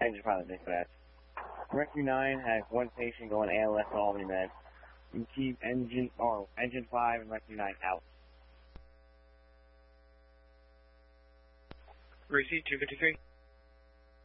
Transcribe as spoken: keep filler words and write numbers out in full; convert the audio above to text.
Engine pilot dispatch. Rescue nine has one patient going A L S to Albany Med. You keep engine, or engine five and Rescue nine out. Receipt two fifty-three.